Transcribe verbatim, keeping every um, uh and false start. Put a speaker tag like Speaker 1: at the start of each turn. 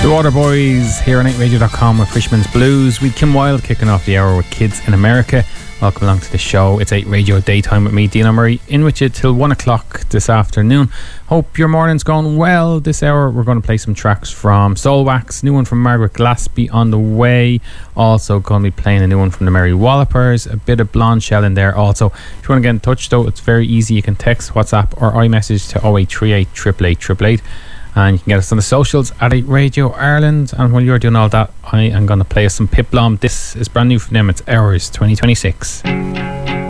Speaker 1: Waterboys here on eight radio dot com with Fishman's Blues. We Kim Wilde kicking off the hour with Kids in America. Welcome along to the show. It's eight Radio Daytime with me, Dino Murray, in with you till one o'clock this afternoon. Hope your morning's going well. This hour we're going to play some tracks from Soulwax, new one from Margaret Glaspie on the way. Also going to be playing a new one from the Merry Wallopers, a bit of Blonde Shell in there also. If you want to get in touch though, it's very easy. You can text, WhatsApp or iMessage to oh eight three eight, eight eight eight, eight eight eight. And you can get us on the socials at eight Radio Ireland. And while you're doing all that, I am going to play us some Pip Blom. This is brand new from them. It's Hours twenty twenty-six.